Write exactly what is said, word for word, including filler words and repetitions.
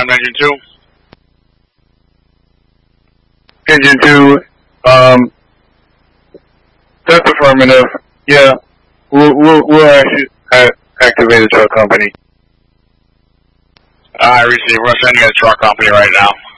I'm engine two. Engine two, um, that's affirmative. Yeah, we'll, we'll, we'll actually activate the truck company. I receive. We're sending a truck company right now.